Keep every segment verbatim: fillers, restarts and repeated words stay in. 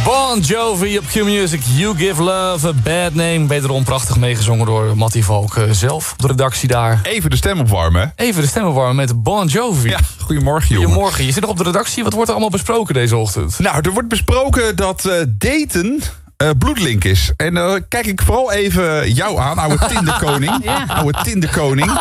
Bon Jovi op Q-Music, You Give Love a Bad Name. Wederom prachtig meegezongen door Mattie Valk uh, zelf. De redactie daar. Even de stem opwarmen. Even de stem opwarmen met Bon Jovi. Ja, goedemorgen, jongen. Goedemorgen. Je zit nog op de redactie. Wat wordt er allemaal besproken deze ochtend? Nou, er wordt besproken dat uh, daten uh, bloedlink is. En dan uh, kijk ik vooral even jou aan, oude Tinderkoning. Ja. Oude Tinderkoning.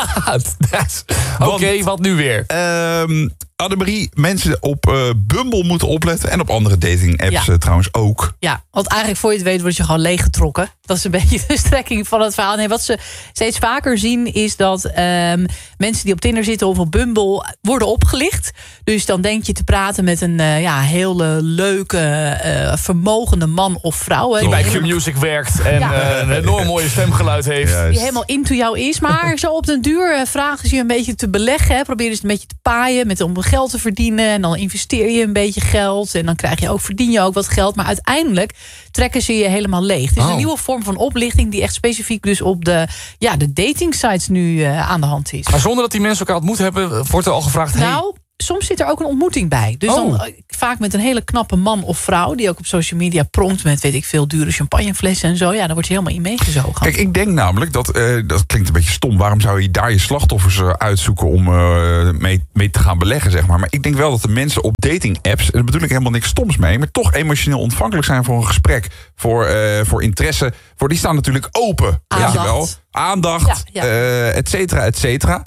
Oké, okay, wat nu weer? Um, Annemarie, mensen op uh, Bumble moeten opletten. En op andere dating apps ja. uh, trouwens ook. Ja, want eigenlijk voor je het weet word je gewoon leeggetrokken. Dat is een beetje de strekking van het verhaal. Nee, wat ze steeds vaker zien is dat um, mensen die op Tinder zitten of op Bumble worden opgelicht. Dus dan denk je te praten met een uh, ja, hele leuke, uh, vermogende man of vrouw. Die bij Q-Music werkt en ja. uh, een enorm mooie stemgeluid heeft. Juist. Die helemaal into jou is. Maar zo op den duur uh, vragen ze je een beetje te beleggen. Hè. Proberen ze een beetje te paaien met om geld te verdienen. En dan investeer je een beetje geld. En dan krijg je ook, verdien je ook wat geld. Maar uiteindelijk trekken ze je helemaal leeg. Het is oh. een nieuwe vorm van oplichting die echt specifiek dus op de, ja, de dating sites nu uh, aan de hand is. Maar zonder dat die mensen elkaar ontmoet hebben, wordt er al gevraagd... Nou, hey, soms zit er ook een ontmoeting bij. Dus oh. dan vaak met een hele knappe man of vrouw die ook op social media pronkt met, weet ik veel, dure champagneflessen en zo. Ja, daar word je helemaal in meegezogen. Kijk, ik denk namelijk dat, uh, dat klinkt een beetje stom. Waarom zou je daar je slachtoffers uh, uitzoeken om uh, mee, mee te gaan beleggen, zeg maar. Maar ik denk wel dat de mensen op dating apps, en daar bedoel ik helemaal niks stoms mee, maar toch emotioneel ontvankelijk zijn voor een gesprek, voor, uh, voor interesse. Voor die staan natuurlijk open. Aandacht. Weet je wel. Aandacht, ja, ja. Uh, et cetera, et cetera.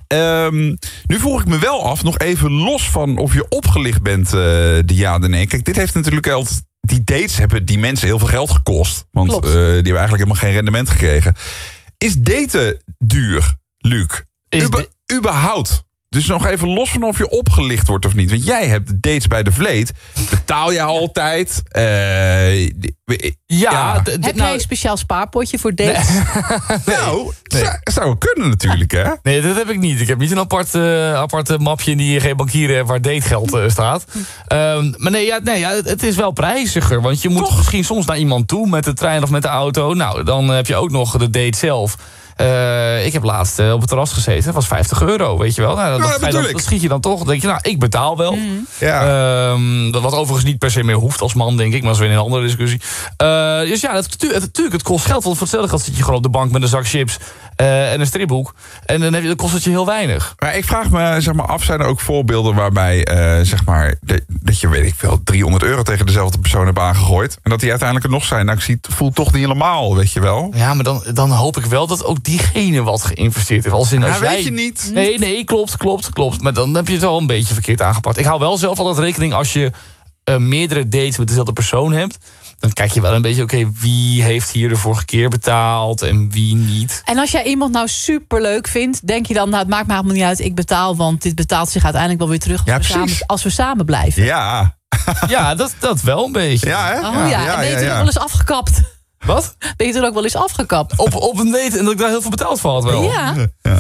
Um, nu vroeg ik me wel af, nog even los van of je opgelicht bent, uh, de ja de nee. Kijk, dit heeft natuurlijk altijd, die dates hebben die mensen heel veel geld gekost. Want uh, die hebben eigenlijk helemaal geen rendement gekregen. Is daten duur, Luc? Is Uber, de... überhaupt? Dus nog even los van of je opgelicht wordt of niet. Want jij hebt dates bij de Vleet. Betaal je altijd? Uh, ja. ja. D- d- Heb nou, jij een speciaal spaarpotje voor dates? Nee. Nou, nee. zou, zou kunnen natuurlijk, hè? Nee, dat heb ik niet. Ik heb niet een apart, uh, apart mapje in die geen bankieren hebt waar dategeld uh, staat. Um, maar nee, ja, nee ja, het, het is wel prijziger. Want je moet Toch? misschien soms naar iemand toe met de trein of met de auto. Nou, dan heb je ook nog de date zelf. Uh, ik heb laatst uh, op het terras gezeten. Dat was vijftig euro, weet je wel. Nou, dat, ja, dat, dat schiet je dan toch. Dan denk je, nou, ik betaal wel. Mm. Ja. Um, wat overigens niet per se meer hoeft als man, denk ik. Maar dat is weer een andere discussie. Uh, dus ja, het, het, natuurlijk, het kost geld. Want voor hetzelfde geld zit je gewoon op de bank met een zak chips uh, en een stripboek. En dan, heb je, dan kost het je heel weinig. Maar ik vraag me zeg maar, af, zijn er ook voorbeelden waarbij uh, zeg maar, de, dat je, weet ik veel, driehonderd euro tegen dezelfde persoon hebt aangegooid. En dat die uiteindelijk er nog zijn. Nou, ik zie, het voelt toch niet helemaal, weet je wel. Ja, maar dan, dan hoop ik wel dat ook diegene wat geïnvesteerd heeft. Als in als ja, jij... weet je niet. Nee, nee, klopt, klopt, klopt. Maar dan heb je het wel een beetje verkeerd aangepakt. Ik hou wel zelf altijd rekening als je uh, meerdere dates met dezelfde persoon hebt. Dan kijk je wel een beetje, oké, okay, wie heeft hier de vorige keer betaald en wie niet. En als jij iemand nou superleuk vindt, denk je dan, nou, het maakt me helemaal niet uit, ik betaal, want dit betaalt zich uiteindelijk wel weer terug als, ja, we, samen, als we samen blijven. Ja, ja dat, dat wel een beetje. Ja, hè? Oh ja, ja, ja en ben je ja, toen ja. ook wel eens afgekapt? Wat? Ben je toen ook wel eens afgekapt? Op, op een date en dat ik daar heel veel betaald voor had wel. Ja. ja.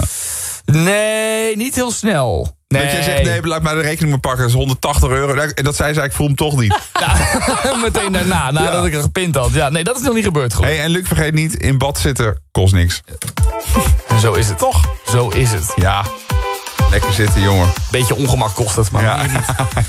Nee, niet heel snel. Nee. Dat jij zegt, nee, laat maar de rekening maar pakken, dat is honderdtachtig euro. En dat zei ze, ik voel hem toch niet. Ja, meteen daarna, nadat ja. ik er gepint had. Ja, nee, dat is nog niet gebeurd. Hey, en Luc, vergeet niet, in bad zitten kost niks. Zo is het. Toch? Zo is het. Ja, lekker zitten, jongen. Beetje ongemak kost het, maar ja. niet.